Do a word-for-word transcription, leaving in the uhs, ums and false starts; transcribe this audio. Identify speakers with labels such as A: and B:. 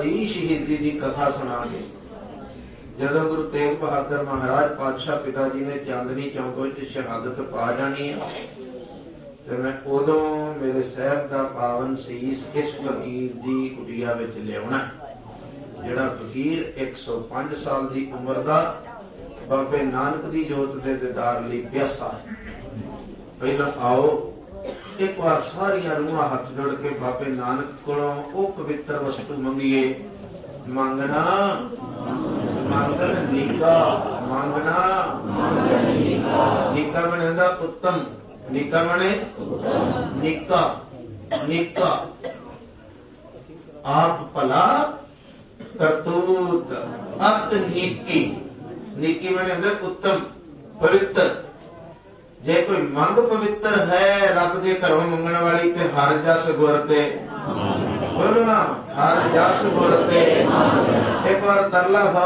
A: ਦੀ ਸ਼ਹੀਦੀ ਦੀ ਕਥਾ ਸੁਣਾਂਗੇ। ਜਦੋਂ ਗੁਰੂ ਤੇਗ ਬਹਾਦਰ ਮਹਾਰਾਜ ਪਾਤਸ਼ਾਹ ਪਿਤਾ ਜੀ ਨੇ ਚਾਂਦਨੀ ਚੌਂਕ ਵਿੱਚ ਸ਼ਹਾਦਤ ਪਾ ਜਾਣੀ ਹੈ ਤੇ ਮੈਂ ਉਦੋਂ ਮੇਰੇ ਸਾਹਿਬ ਦਾ ਪਾਵਨ ਸੀਸ ਇਸ ਫਕੀਰ ਦੀ ਕੁਟੀਆ ਵਿੱਚ ਲਿਆਉਣਾ, ਜਿਹੜਾ ਫਕੀਰ ਇੱਕ ਸੌ ਪੰਜ ਸਾਲ ਦੀ ਉਮਰ ਦਾ ਬਾਬੇ ਨਾਨਕ ਦੀ ਜੋਤ ਦੇ ਦੀਦਾਰ ਲਈ ਪਿਆਸਾ ਹੈ। ਪਹਿਲਾਂ ਆਓ ਇੱਕ ਵਾਰ ਸਾਰੀਆਂ ਰੂਹਾਂ ਹੱਥ ਜੋੜ ਕੇ ਬਾਬੇ ਨਾਨਕ ਕੋਲੋਂ ਉਹ ਪਵਿੱਤਰ ਵਸਤੂ ਮੰਗੀਏ। ਮੰਗਣਾ ਮੰਗਣ ਨੀਕਾ, ਮੰਗਣਾ ਨੀਕਾ ਬਣੇ ਹੁੰਦਾ ਉੱਤਮ, ਨੀਕਾ ਬਣੇ ਨੀਕਾ, ਨੀਕਾ ਆਪ ਭਲਾ ਕਰਤੂਤ, ਅਤ ਨੀਕੀ, ਨੀਕੀ ਬਣੇ ਹੁੰਦਾ ਉੱਤਮ ਪਵਿੱਤਰ। ਜੇ ਕੋਈ ਮੰਗ ਪਵਿੱਤਰ ਹੈ ਰੱਬ ਦੇ ਘਰੋਂ ਮੰਗਣ ਵਾਲੀ ਤੇ ਹਰ ਜਸ ਗੁਰ ਤੇ ਬੋਲਣਾ, ਹਰ ਜਸ ਗੁਰ ਤੇ। ਇੱਕ ਵਾਰ ਤਰਲਾ